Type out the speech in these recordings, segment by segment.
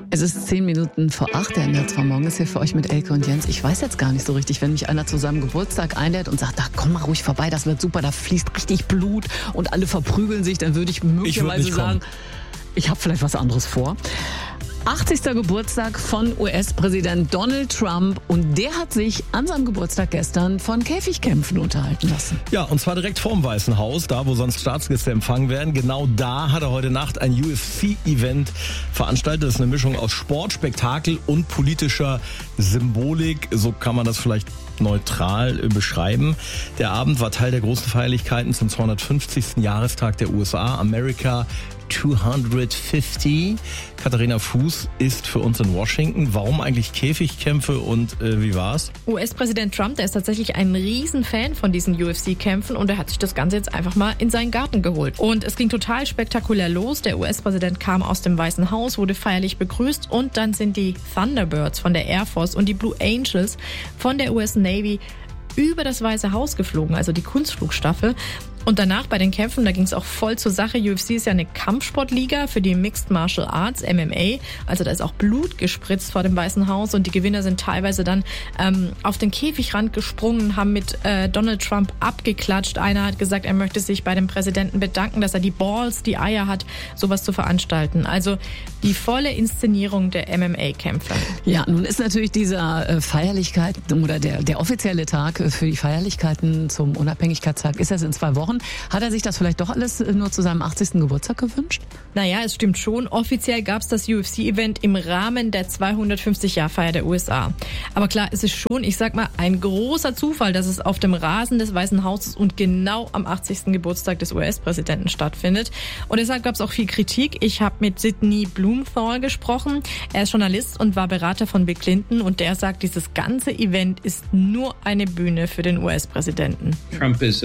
Es ist 7:10 der NDR 2 Morgen ist hier für euch mit Elke und Jens. Ich weiß jetzt gar nicht so richtig, wenn mich einer zu seinem Geburtstag einlädt und sagt, da komm mal ruhig vorbei, das wird super, da fließt richtig Blut und alle verprügeln sich, dann würde ich möglicherweise sagen, ich habe vielleicht was anderes vor. 80. Geburtstag von US-Präsident Donald Trump und der hat sich an seinem Geburtstag gestern von Käfigkämpfen unterhalten lassen. Ja, und zwar direkt vorm Weißen Haus, da wo sonst Staatsgäste empfangen werden. Genau da hat er heute Nacht ein UFC-Event veranstaltet. Das ist eine Mischung aus Sport, Spektakel und politischer Symbolik. So kann man das vielleicht neutral beschreiben. Der Abend war Teil der großen Feierlichkeiten zum 250. Jahrestag der USA, America 250. Katharina Fuß ist für uns in Washington. Warum eigentlich Käfigkämpfe und wie war's? US-Präsident Trump, der ist tatsächlich ein Riesenfan von diesen UFC-Kämpfen und er hat sich das Ganze jetzt einfach mal in seinen Garten geholt. Und es ging total spektakulär los. Der US-Präsident kam aus dem Weißen Haus, wurde feierlich begrüßt und dann sind die Thunderbirds von der Air Force und die Blue Angels von der US Navy über das Weiße Haus geflogen, also die Kunstflugstaffel. Und danach bei den Kämpfen, da ging es auch voll zur Sache. UFC ist ja eine Kampfsportliga für die Mixed Martial Arts, MMA. Also da ist auch Blut gespritzt vor dem Weißen Haus und die Gewinner sind teilweise dann auf den Käfigrand gesprungen, haben mit Donald Trump abgeklatscht. Einer hat gesagt, er möchte sich bei dem Präsidenten bedanken, dass er die Balls, die Eier hat, sowas zu veranstalten. Also die volle Inszenierung der MMA-Kämpfe. Ja, nun ist natürlich dieser Feierlichkeit oder der offizielle Tag für die Feierlichkeiten zum Unabhängigkeitstag ist erst in 2 Wochen. Hat er sich das vielleicht doch alles nur zu seinem 80. Geburtstag gewünscht? Naja, es stimmt schon. Offiziell gab es das UFC-Event im Rahmen der 250-Jahr-Feier der USA. Aber klar, es ist schon, ich sag mal, ein großer Zufall, dass es auf dem Rasen des Weißen Hauses und genau am 80. Geburtstag des US-Präsidenten stattfindet. Und deshalb gab es auch viel Kritik. Ich habe mit Sidney Blumenthal gesprochen. Er ist Journalist und war Berater von Bill Clinton und der sagt, dieses ganze Event ist nur eine Bühne für den US-Präsidenten. Trump ist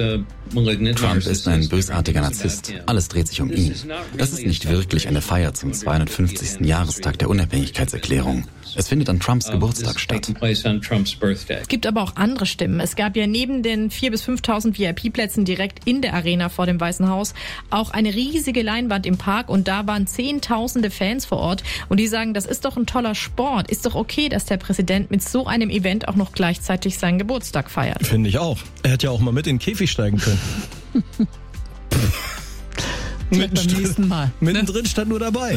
ein bösartiger Narzisst. Alles dreht sich um ihn. Das ist nicht wirklich eine Feier zum 250. Jahrestag der Unabhängigkeitserklärung. Es findet an Trumps Geburtstag statt. Es gibt aber auch andere Stimmen. Es gab ja neben den 4.000 bis 5.000 VIP-Plätzen direkt in der Arena vor dem Weißen Haus auch eine riesige Leinwand im Park und da waren Zehntausende Fans vor Ort und die sagen, das ist doch ein toller Sport. Ist doch okay, dass der Präsident mit so einem Event auch noch gleichzeitig seinen Geburtstag feiert. Finde ich auch. Er hätte ja auch mal mit in den Käfig steigen können. Beim nächsten Mal. Mittendrin stand nur dabei.